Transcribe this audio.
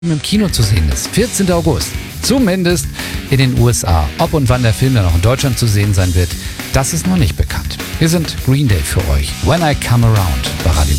im Kino zu sehen ist. 14. August. Zumindest in den USA. Ob und wann der Film dann auch in Deutschland zu sehen sein wird, das ist noch nicht bekannt. Wir sind Green Day für euch. When I Come Around bei Radio